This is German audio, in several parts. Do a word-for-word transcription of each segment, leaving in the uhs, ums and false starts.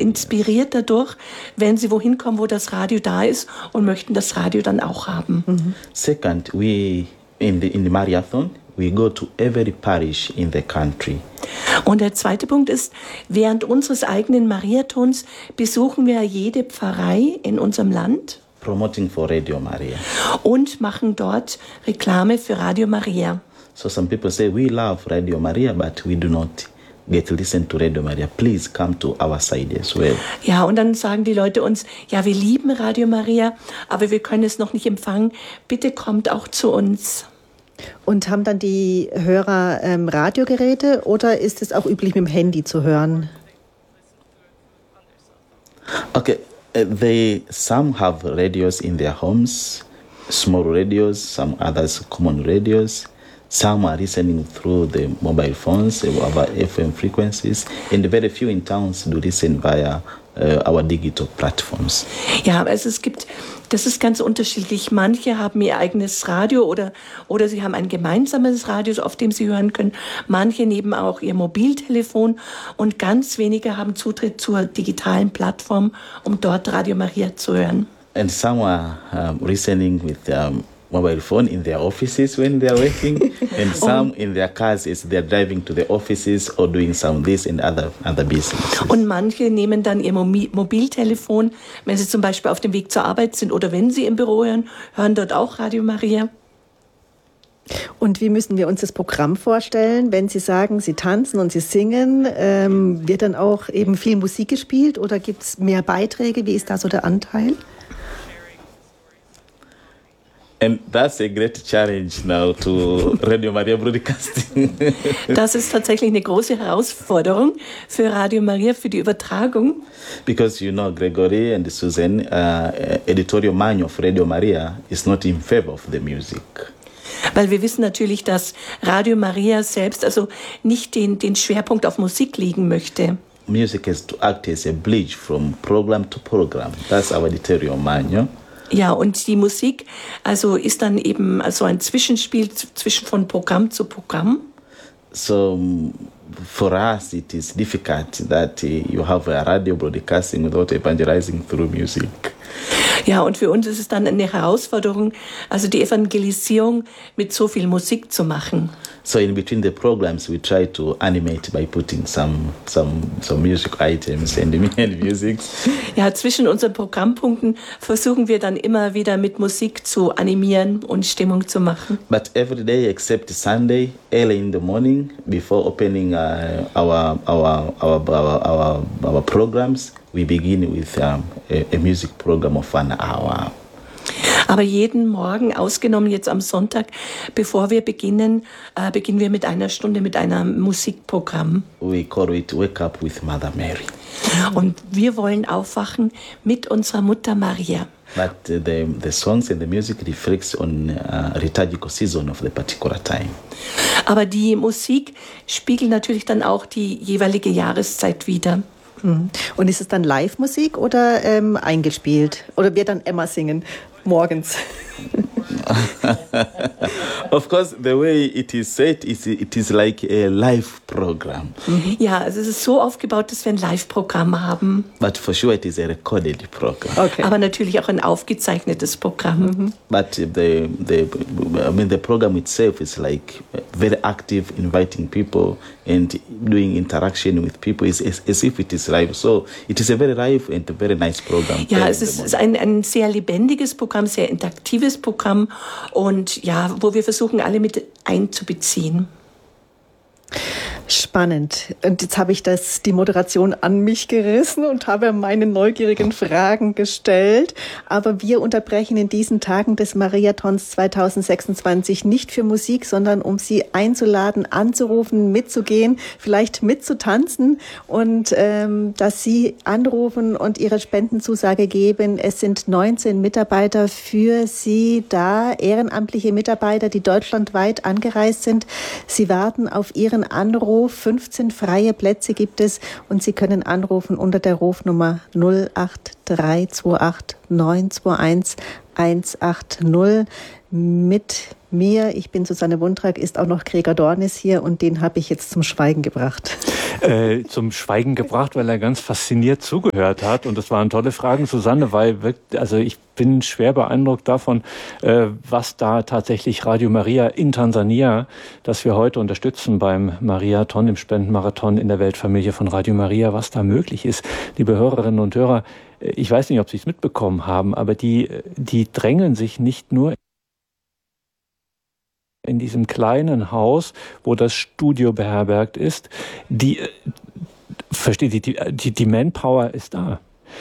inspiriert dadurch, wenn sie wohin kommen, wo das Radio da ist und möchten das Radio dann auch haben. Mhm. Second, we in the in the Mariathon, we go to every parish in the country. Und der zweite Punkt ist, während unseres eigenen Mariathons besuchen wir jede Pfarrei in unserem Land. Promoting for Radio Maria. Und machen dort Reklame für Radio Maria. So some people say, we love Radio Maria, but we do not get to listen to Radio Maria. Please come to our side as well. Ja, und dann sagen die Leute uns, ja, wir lieben Radio Maria, aber wir können es noch nicht empfangen. Bitte kommt auch zu uns. Und haben dann die Hörer ähm, Radiogeräte oder ist es auch üblich, mit dem Handy zu hören? Okay, uh, they some have radios in their homes, small radios, some others common radios. Some are listening through the mobile phones, our F M frequencies, and very few in towns do listen via uh, our digital platforms. Ja, also es gibt, das ist ganz unterschiedlich. Manche haben ihr eigenes Radio oder, oder sie haben ein gemeinsames Radio, auf dem sie hören können. Manche nehmen auch ihr Mobiltelefon und ganz wenige haben Zutritt zur digitalen Plattform, um dort Radio Maria zu hören. And some are um, listening with um, mobile phone in their offices when they are working, and some in their cars as they are driving to the offices or doing some this and other other businesses. Und manche nehmen dann ihr Mobiltelefon, wenn sie zum Beispiel auf dem Weg zur Arbeit sind oder wenn sie im Büro hören, hören dort auch Radio Maria. Und wie müssen wir uns das Programm vorstellen, wenn Sie sagen, Sie tanzen und Sie singen? Ähm, wird dann auch eben viel Musik gespielt oder gibt es mehr Beiträge? Wie ist da so der Anteil? And that's a great challenge now to Radio Maria Broadcasting. Das ist tatsächlich eine große Herausforderung für Radio Maria, für die Übertragung. Because you know, Gregory and Susan, uh, editorial manual of Radio Maria is not in favor of the music. Weil wir wissen natürlich, dass Radio Maria selbst also nicht den, den Schwerpunkt auf Musik legen möchte. Music has to act as a bridge from program to program. That's our editorial manual. Ja, und die Musik also ist dann eben also ein Zwischenspiel zwischen von Programm zu Programm. So for us it is difficult that uh, you have a radio broadcasting without evangelizing through music. Ja, und für uns ist es dann eine Herausforderung, also die Evangelisierung mit so viel Musik zu machen. So in between the programs we try to animate by putting some some some music items and music. Ja, zwischen unseren Programmpunkten versuchen wir dann immer wieder mit Musik zu animieren und Stimmung zu machen. But every day except Sunday, early in the morning, before opening uh, our, our our our our our programs, we begin with um, a, a music program of an hour. Aber jeden Morgen, ausgenommen jetzt am Sonntag, bevor wir beginnen, äh, beginnen wir mit einer Stunde mit einem Musikprogramm. We call it Wake Up with Mother Mary. Und wir wollen aufwachen mit unserer Mutter Maria. But uh, the the songs and the music reflects on uh, liturgical season of the particular time. Aber die Musik spiegelt natürlich dann auch die jeweilige Jahreszeit wider. Und ist es dann Live-Musik oder ähm, eingespielt? Oder wird dann Emma singen morgens? Of course, the way it is set, is it is like a live program. Ja, also es ist so aufgebaut, dass wir ein Live-Programm haben. But for sure it is a recorded program. Okay. Aber natürlich auch ein aufgezeichnetes Programm. Mhm. But the the I mean the program itself is like very active, inviting people and doing interaction with people is as, as if it is live. So it is a very live and a very nice program. Ja, es ist, ist ein, ein sehr lebendiges Programm, sehr interaktives Programm und ja, wo wir versuchen, alle mit einzubeziehen. Spannend. Und jetzt habe ich das, die Moderation an mich gerissen und habe meine neugierigen Fragen gestellt. Aber wir unterbrechen in diesen Tagen des Mariathons zwanzig sechsundzwanzig nicht für Musik, sondern um Sie einzuladen, anzurufen, mitzugehen, vielleicht mitzutanzen und ähm, dass Sie anrufen und Ihre Spendenzusage geben. Es sind neunzehn Mitarbeiter für Sie da, ehrenamtliche Mitarbeiter, die deutschlandweit angereist sind. Sie warten auf Ihren Anruf. fünfzehn freie Plätze gibt es und Sie können anrufen unter der Rufnummer null acht drei zwei acht neun zwei eins eins acht null mit mir. Ich bin Susanne Wundrak, ist auch noch Gregor Dornis hier und den habe ich jetzt zum Schweigen gebracht. Äh, zum Schweigen gebracht, weil er ganz fasziniert zugehört hat. Und das waren tolle Fragen, Susanne, weil wirklich, also ich bin schwer beeindruckt davon, äh, was da tatsächlich Radio Maria in Tansania, das wir heute unterstützen beim Mariathon, im Spendenmarathon in der Weltfamilie von Radio Maria, was da möglich ist. Liebe Hörerinnen und Hörer, ich weiß nicht, ob Sie es mitbekommen haben, aber die, die drängen sich nicht nur in diesem kleinen Haus, wo das Studio beherbergt ist, die, versteht ihr, die, die, die Manpower ist da.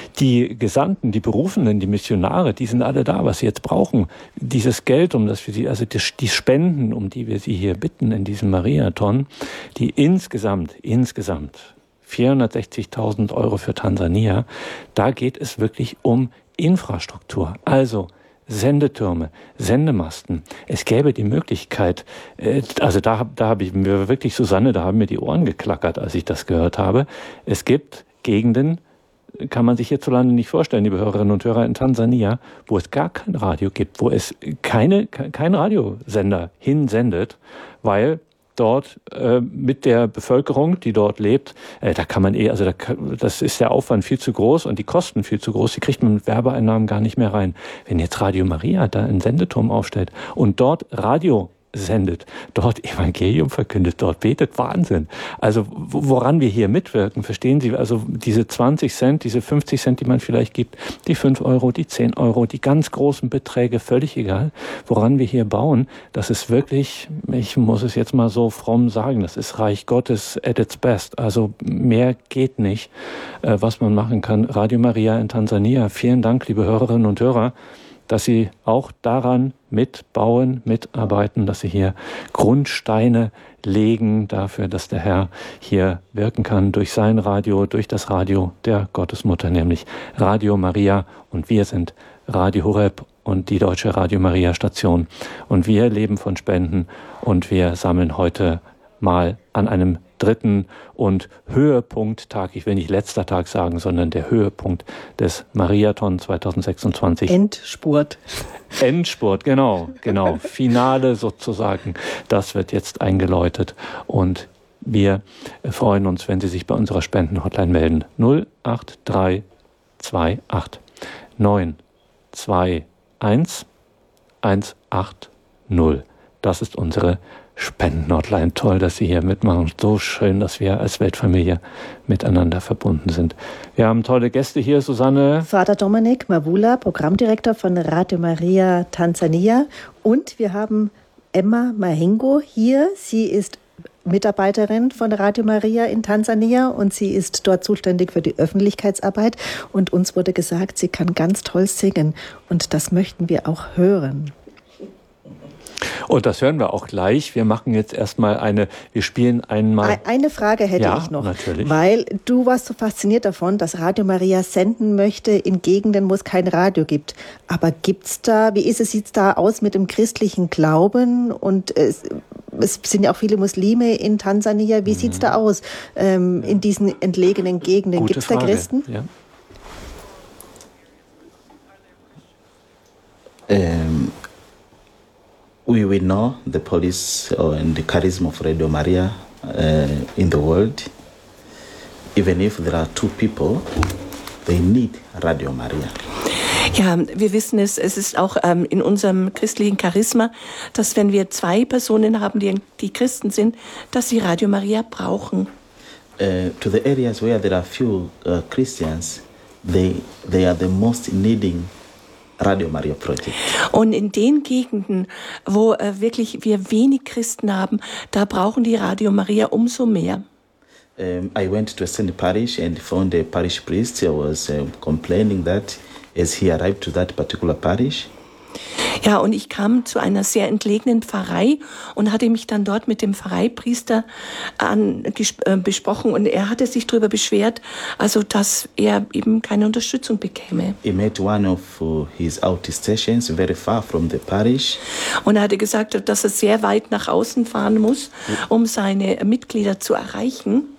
Die Gesandten, die Berufenen, die Missionare, die sind alle da, was sie jetzt brauchen. Dieses Geld, um das wir sie, also die, die Spenden, um die wir sie hier bitten in diesem Mariathon, die insgesamt, insgesamt vierhundertsechzigtausend Euro für Tansania, da geht es wirklich um Infrastruktur. Also Sendetürme, Sendemasten. Es gäbe die Möglichkeit, äh, also da, da habe ich mir wirklich, Susanne, da haben mir die Ohren geklackert, als ich das gehört habe. Es gibt Gegenden, kann man sich hierzulande nicht vorstellen, liebe Hörerinnen und Hörer, in Tansania, wo es gar kein Radio gibt, wo es keine, kein Radiosender hinsendet, weil dort äh, mit der Bevölkerung, die dort lebt, äh, da kann man eh, also da, das ist der Aufwand viel zu groß und die Kosten viel zu groß, die kriegt man mit Werbeeinnahmen gar nicht mehr rein. Wenn jetzt Radio Maria da einen Sendeturm aufstellt und dort Radio sendet, dort Evangelium verkündet, dort betet, Wahnsinn. Also woran wir hier mitwirken, verstehen Sie? Also diese zwanzig Cent, diese fünfzig Cent, die man vielleicht gibt, die fünf Euro, die zehn Euro, die ganz großen Beträge, völlig egal, woran wir hier bauen, das ist wirklich, ich muss es jetzt mal so fromm sagen, das ist Reich Gottes at its best. Also mehr geht nicht, was man machen kann. Radio Maria in Tansania, vielen Dank, liebe Hörerinnen und Hörer, dass Sie auch daran mitbauen, mitarbeiten, dass Sie hier Grundsteine legen dafür, dass der Herr hier wirken kann durch sein Radio, durch das Radio der Gottesmutter, nämlich Radio Maria. Und wir sind Radio Horeb und die Deutsche Radio Maria Station. Und wir leben von Spenden und wir sammeln heute mal an einem dritten und Höhepunkttag, ich will nicht letzter Tag sagen, sondern der Höhepunkt des Mariathon zwanzig sechsundzwanzig. Endspurt. Endspurt, genau, genau. Finale sozusagen. Das wird jetzt eingeläutet und wir freuen uns, wenn Sie sich bei unserer Spendenhotline melden. null acht drei zwei acht neun zwei eins eins acht null. Das ist unsere Spendenhotline. Toll, dass Sie hier mitmachen. So schön, dass wir als Weltfamilie miteinander verbunden sind. Wir haben tolle Gäste hier, Susanne. Vater Dominik Mavula, Programmdirektor von Radio Maria Tansania. Und wir haben Emma Mahingo hier. Sie ist Mitarbeiterin von Radio Maria in Tansania und sie ist dort zuständig für die Öffentlichkeitsarbeit. Und uns wurde gesagt, sie kann ganz toll singen. Und das möchten wir auch hören. Und das hören wir auch gleich. Wir machen jetzt erstmal eine, wir spielen einmal. Eine Frage hätte ja, ich noch. Natürlich. Weil du warst so fasziniert davon, dass Radio Maria senden möchte in Gegenden, wo es kein Radio gibt. Aber gibt's da, wie ist es, sieht's da aus mit dem christlichen Glauben? Und es, es sind ja auch viele Muslime in Tansania. Wie mhm. sieht's da aus ähm, in diesen entlegenen Gegenden? Gute Gibt's da Frage. Christen? Ja. Um, we we know the police uh, and the charisma of Radio Maria uh, in the world. Even if there are two people, they need Radio Maria. Ja, wir wissen es, es ist auch ähm, in unserem christlichen Charisma, dass wenn wir zwei Personen haben, die, die Christen sind, dass sie Radio Maria brauchen. Uh, to the areas where there are few uh, Christians, they they are the most needing Radio Maria Project. Und in den Gegenden, wo äh, wirklich wir wenig Christen haben, da brauchen die Radio Maria umso mehr. Um, I went to a Saint parish and found a parish priest. I was uh, complaining that as he arrived to that particular parish, Ja, und ich kam zu einer sehr entlegenen Pfarrei und hatte mich dann dort mit dem Pfarreipriester an, äh, besprochen und er hatte sich darüber beschwert, also dass er eben keine Unterstützung bekäme. he met one of uh, his outstations very far from the parish. Und er hatte gesagt, dass er sehr weit nach außen fahren muss, um seine Mitglieder zu erreichen.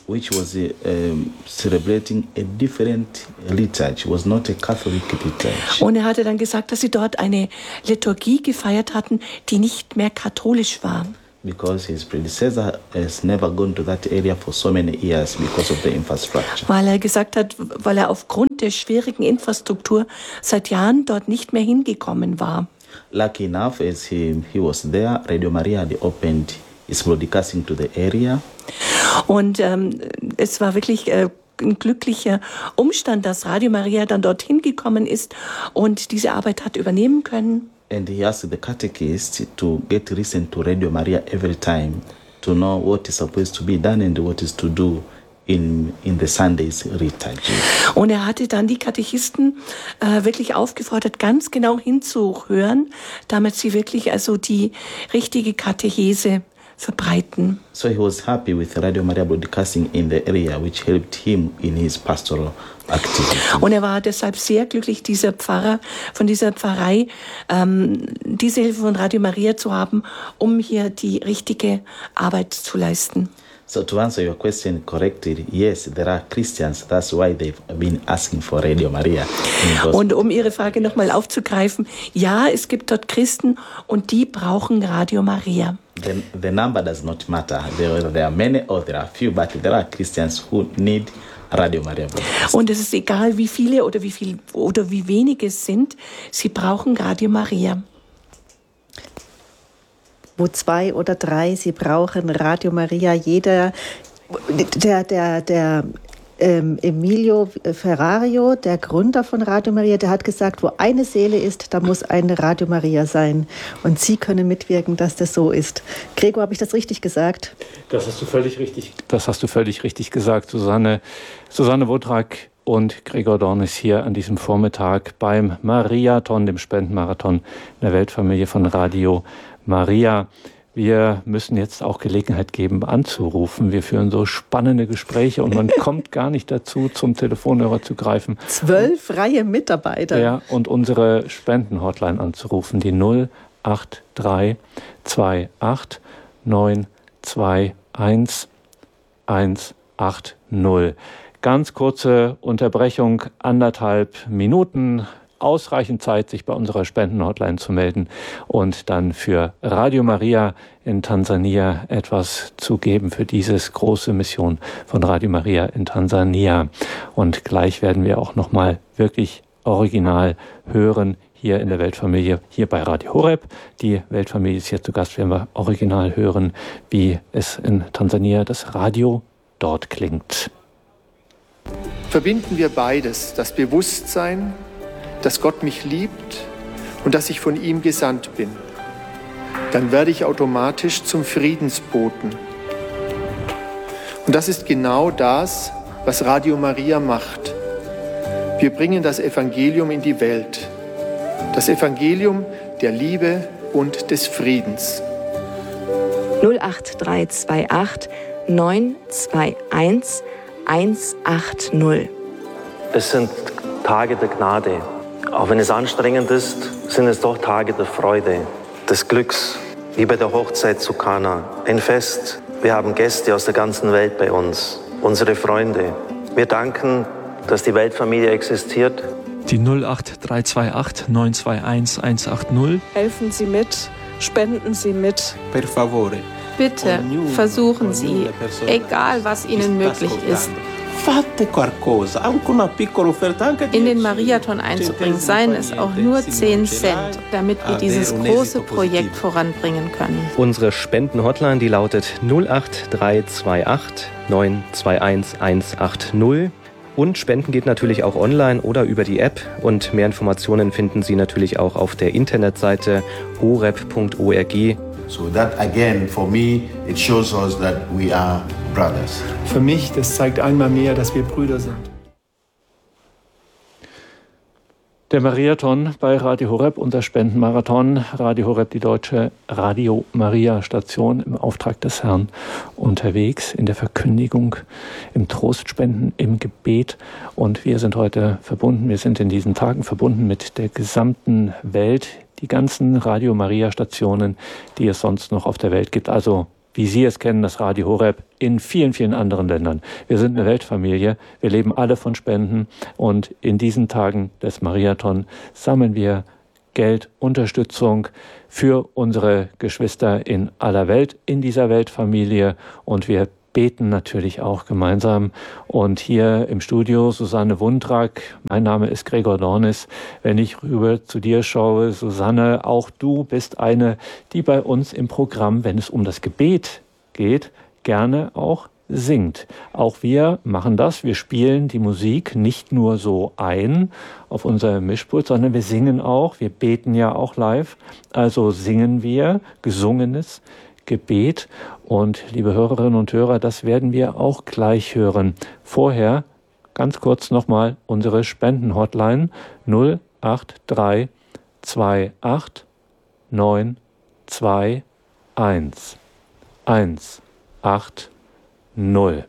which was um, celebrating a different liturgy. It was not a Catholic liturgy. Und er hatte dann gesagt, dass sie dort eine Liturgie gefeiert hatten, die nicht mehr katholisch war. Because his predecessor has never gone to that area for so many years because of the infrastructure. Weil er gesagt hat, weil er aufgrund der schwierigen Infrastruktur seit Jahren dort nicht mehr hingekommen war. Lucky enough, as he, he was there, Radio Maria had opened its broadcasting to the area. Und ähm, es war wirklich äh, ein glücklicher Umstand, dass Radio Maria dann dorthin gekommen ist und diese Arbeit hat übernehmen können. And he asked the catechist to get listen to Radio Maria every time to know what is supposed to be done and what is to do in, in the Sundays liturgy. Und er hatte dann die Katechisten äh, wirklich aufgefordert, ganz genau hinzuhören, damit sie wirklich also die richtige Katechese verbreiten. So he was happy with Radio Maria broadcasting in the area, which helped him in his pastoral activities. Und er war deshalb sehr glücklich, dieser Pfarrer von dieser Pfarrei, ähm, diese Hilfe von Radio Maria zu haben, um hier die richtige Arbeit zu leisten. So to answer your question correctly, yes, there are Christians. That's why they've been asking for Radio Maria. Und um Ihre Frage nochmal aufzugreifen, ja, es gibt dort Christen und die brauchen Radio Maria. The, the number does not matter. There, there are many or there are few, but there are Christians who need Radio Maria. Und es ist egal, wie viele oder wie viel oder wie wenige es sind, sie brauchen Radio Maria. Wo zwei oder drei, sie brauchen Radio Maria. Jeder, der, der, der ähm, Emilio Ferrario, der Gründer von Radio Maria, der hat gesagt, wo eine Seele ist, da muss eine Radio Maria sein. Und Sie können mitwirken, dass das so ist. Gregor, habe ich das richtig gesagt? Das hast du völlig richtig. Das hast du völlig richtig gesagt, Susanne. Susanne Wodrak und Gregor Dornis hier an diesem Vormittag beim Mariathon, dem Spendenmarathon in der Weltfamilie von Radio Maria. Wir müssen jetzt auch Gelegenheit geben, anzurufen. Wir führen so spannende Gespräche und man kommt gar nicht dazu, zum Telefonhörer zu greifen. Zwölf freie Mitarbeiter. Ja, und unsere Spendenhotline anzurufen, die null acht drei zwei acht neun zwei eins eins acht null. Ganz kurze Unterbrechung, anderthalb Minuten. Ausreichend Zeit, sich bei unserer Spendenhotline zu melden und dann für Radio Maria in Tansania etwas zu geben für diese große Mission von Radio Maria in Tansania. Und gleich werden wir auch nochmal wirklich original hören hier in der Weltfamilie, hier bei Radio Horeb. Die Weltfamilie ist hier zu Gast, werden wir original hören, wie es in Tansania das Radio dort klingt. Verbinden wir beides, das Bewusstsein, dass Gott mich liebt und dass ich von ihm gesandt bin. Dann werde ich automatisch zum Friedensboten. Und das ist genau das, was Radio Maria macht. Wir bringen das Evangelium in die Welt. Das Evangelium der Liebe und des Friedens. null acht drei zwei acht neun zwei eins eins acht null. Es sind Tage der Gnade. Auch wenn es anstrengend ist, sind es doch Tage der Freude, des Glücks, wie bei der Hochzeit zu Kana. Ein Fest. Wir haben Gäste aus der ganzen Welt bei uns, unsere Freunde. Wir danken, dass die Weltfamilie existiert. Die null acht drei zwei acht neun zwei eins eins acht null. Helfen Sie mit, spenden Sie mit. Per favore. Bitte versuchen Sie, egal was Ihnen möglich ist, in den Mariathon einzubringen, seien es auch nur zehn Cent, damit wir dieses große Projekt voranbringen können. Unsere Spenden-Hotline, die lautet null acht drei zwei acht neun zwei eins eins acht null. Und Spenden geht natürlich auch online oder über die App. Und mehr Informationen finden Sie natürlich auch auf der Internetseite horeb punkt org. So that again, for me, it shows us that we are brothers. Für mich, das zeigt einmal mehr, dass wir Brüder sind. Der Mariathon bei Radio Horeb, unser Spendenmarathon. Radio Horeb, die deutsche Radio Maria Station im Auftrag des Herrn unterwegs in der Verkündigung, im Trostspenden, im Gebet. Und wir sind heute verbunden, wir sind in diesen Tagen verbunden mit der gesamten Welt, die ganzen Radio Maria Stationen, die es sonst noch auf der Welt gibt. Also wie Sie es kennen, das Radio Horeb, in vielen, vielen anderen Ländern. Wir sind eine Weltfamilie, wir leben alle von Spenden und in diesen Tagen des Mariathon sammeln wir Geld, Unterstützung für unsere Geschwister in aller Welt, in dieser Weltfamilie, und wir beten natürlich auch gemeinsam. Und hier im Studio Susanne Wundrak, mein Name ist Gregor Dornis. Wenn ich rüber zu dir schaue, Susanne, auch du bist eine, die bei uns im Programm, wenn es um das Gebet geht, gerne auch singt. Auch wir machen das. Wir spielen die Musik nicht nur so ein auf unser Mischpult, sondern wir singen auch. Wir beten ja auch live. Also singen wir gesungenes Gebet. Und liebe Hörerinnen und Hörer, das werden wir auch gleich hören. Vorher ganz kurz nochmal unsere Spenden-Hotline null acht drei zwei acht neun zwei eins eins acht null.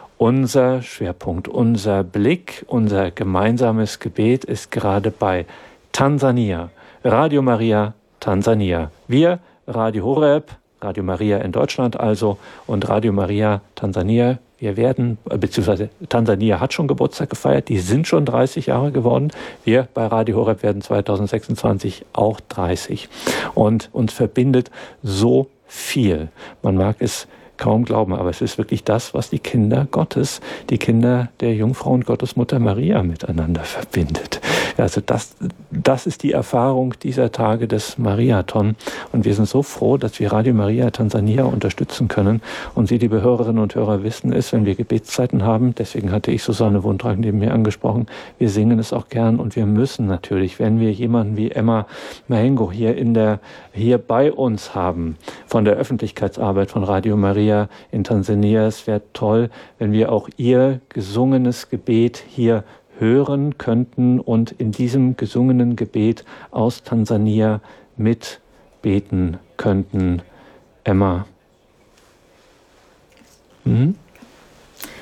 Unser Schwerpunkt, unser Blick, unser gemeinsames Gebet ist gerade bei Tansania. Radio Maria Tansania. Wir, Radio Horeb, Radio Maria in Deutschland also, und Radio Maria Tansania. Wir werden, beziehungsweise Tansania hat schon Geburtstag gefeiert, die sind schon dreißig Jahre geworden. Wir bei Radio Horeb werden zweitausendsechsundzwanzig auch dreißig. Und uns verbindet so viel. Man mag es kaum glauben, aber es ist wirklich das, was die Kinder Gottes, die Kinder der Jungfrau und Gottesmutter Maria miteinander verbindet. Also das, das ist die Erfahrung dieser Tage des Mariathon. Und wir sind so froh, dass wir Radio Maria Tansania unterstützen können. Und Sie, liebe Hörerinnen und Hörer, wissen es, wenn wir Gebetszeiten haben, deswegen hatte ich Susanne Wundrak neben mir angesprochen, wir singen es auch gern, und wir müssen natürlich, wenn wir jemanden wie Emma Mahengo hier in der, hier bei uns haben, von der Öffentlichkeitsarbeit von Radio Maria in Tansania, es wäre toll, wenn wir auch ihr gesungenes Gebet hier hören könnten und in diesem gesungenen Gebet aus Tansania mitbeten könnten. Emma. Hm?